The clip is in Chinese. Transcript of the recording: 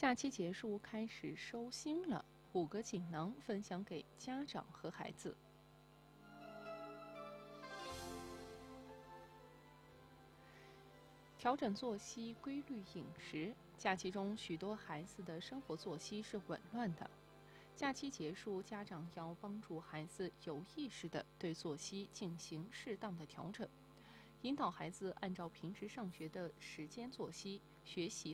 假期结束，开始收心了，5个锦囊分享给家长和孩子。调整作息，规律饮食。假期中，许多孩子的生活作息是紊乱的。假期结束，家长要帮助孩子有意识地对作息进行适当的调整，引导孩子按照平时上学的时间作息学习